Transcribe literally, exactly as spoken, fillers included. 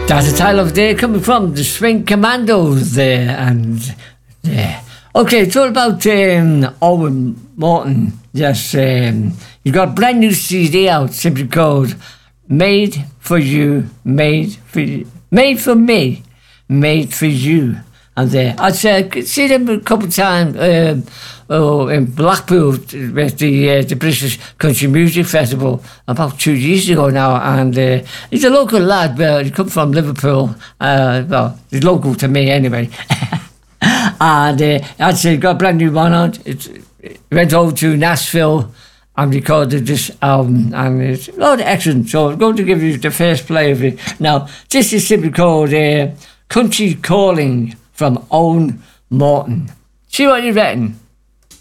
That's the title of the day coming from the Swing Commandos there, and yeah. Okay, it's all about um, Owen Morton. Yes, um, you got a brand new C D out, simply called "Made for You, Made for You, Made for Me, Made for You." And there, I'd say I could see them a couple of times um, oh, in Blackpool with the uh, the British Country Music Festival about two years ago now. And uh, he's a local lad. Well, he comes from Liverpool. Uh, well, he's local to me anyway. And uh, I'd say got a brand new one out. It went over to Nashville and recorded this album, and it's a lot of excellent. So I'm going to give you the first play of it. Now, this is simply called uh, Country Calling from Owen Morton. See what you reckon?